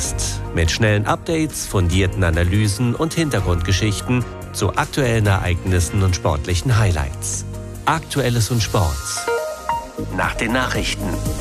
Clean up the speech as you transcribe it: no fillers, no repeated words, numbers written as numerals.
Podcast mit schnellen Updates, fundierten Analysen und Hintergrundgeschichten zu aktuellen Ereignissen und sportlichen Highlights. Aktuelles und Sport. Nach den Nachrichten.